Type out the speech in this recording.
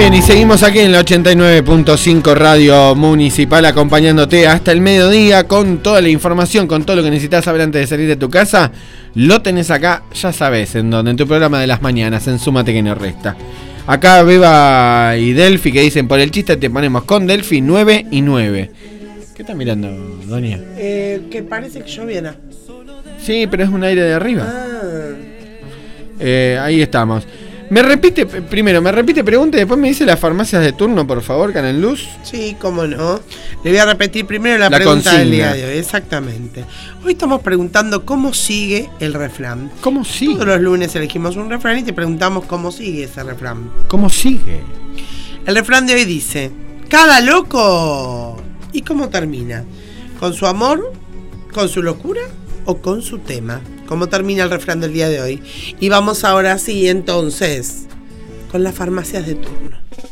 Bien, y seguimos aquí en la 89.5 Radio Municipal acompañándote hasta el mediodía con toda la información, con todo lo que necesitas saber antes de salir de tu casa. Lo tenés acá, ya sabes, en donde, en tu programa de las mañanas, en Súmate que no resta. Acá Beba y Delphi que dicen, por el chiste te ponemos con Delphi 9 y 9. ¿Qué estás mirando, Doña? Que parece que lloviera. Sí, pero es un aire de arriba. Ahí estamos. Me repite pregunta y después me dice las farmacias de turno, por favor, Canal Luz. Sí, cómo no. Le voy a repetir primero la pregunta del día de hoy. Exactamente. Hoy estamos preguntando cómo sigue el refrán. ¿Cómo sigue? Todos los lunes elegimos un refrán y te preguntamos cómo sigue ese refrán. ¿Cómo sigue? El refrán de hoy dice: cada loco. ¿Y cómo termina? ¿Con su amor? ¿Con su locura? ¿O con su tema? ¿Cómo termina el refrán del día de hoy? Y vamos ahora sí, entonces, con las farmacias de turno.